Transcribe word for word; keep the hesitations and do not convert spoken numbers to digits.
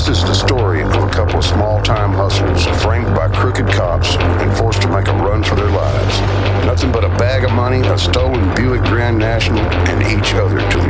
This is the story of a couple of small-time hustlers framed by crooked cops and forced to make a run for their lives. Nothing but a bag of money, a stolen Buick Grand National, and each other to